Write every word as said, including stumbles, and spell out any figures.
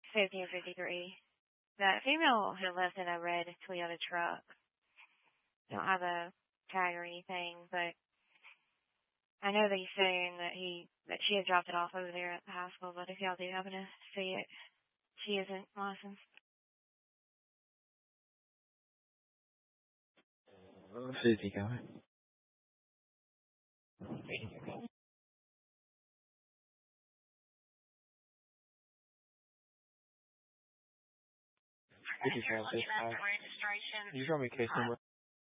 fifteen fifty-three. That female had left in a red Toyota truck. Don't have a tag or anything, but I know that he's saying that he that she had dropped it off over there at the hospital. But if y'all do happen to see it, she isn't licensed. fifty going. fifty sounds this high. You show me case number.